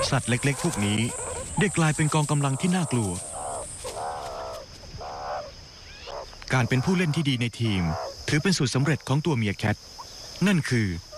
สัตว์เล็กๆพวกนี้ได้กลายเป็นกองกำลังที่น่ากลัวการเป็นผู้เล่นที่ดีในทีมถือเป็นสูตรสำเร็จของตัวเมียแคทนั่นคือ